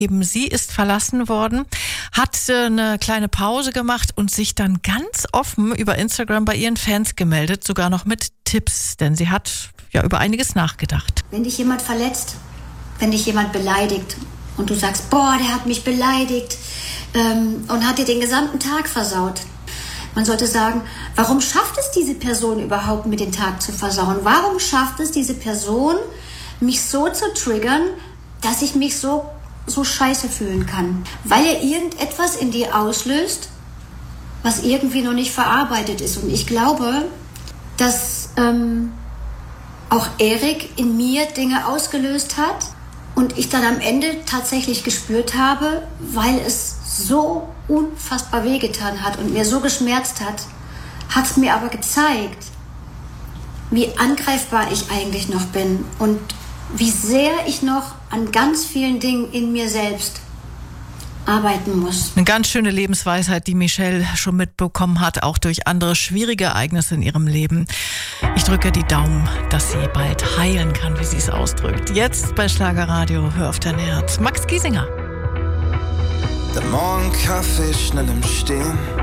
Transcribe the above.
Eben sie ist verlassen worden, hat eine kleine Pause gemacht und sich dann ganz offen über Instagram bei ihren Fans gemeldet, sogar noch mit Tipps, denn sie hat ja über einiges nachgedacht. Wenn dich jemand verletzt, wenn dich jemand beleidigt und du sagst, boah, der hat mich beleidigt und hat dir den gesamten Tag versaut. Man sollte sagen, warum schafft es diese Person überhaupt, mir den Tag zu versauen? Warum schafft es diese Person, mich so zu triggern, dass ich mich so scheiße fühlen kann? Weil er irgendetwas in dir auslöst, was irgendwie noch nicht verarbeitet ist. Und ich glaube, dass auch Erik in mir Dinge ausgelöst hat und ich dann am Ende tatsächlich gespürt habe, weil es so unfassbar wehgetan hat und mir so geschmerzt hat es mir aber gezeigt, wie angreifbar ich eigentlich noch bin und wie sehr ich noch an ganz vielen Dingen in mir selbst arbeiten muss. Eine ganz schöne Lebensweisheit, die Michelle schon mitbekommen hat, auch durch andere schwierige Ereignisse in ihrem Leben. Ich drücke die Daumen, dass sie bald heilen kann, wie sie es ausdrückt. Jetzt bei Schlagerradio, hör auf dein Herz. Max Giesinger. Der Morgenkaffee schnell im Stehen.